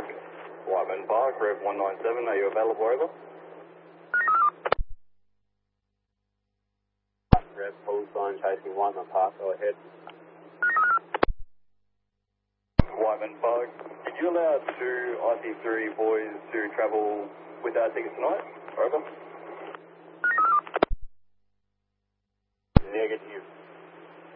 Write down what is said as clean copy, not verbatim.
Park. Whiteman Park, Rev 197, are you available, over? Rev full sign chasing Whiteman Park, go ahead. Whiteman Park, did you allow two IC3 boys to travel without tickets tonight? Over. Negative.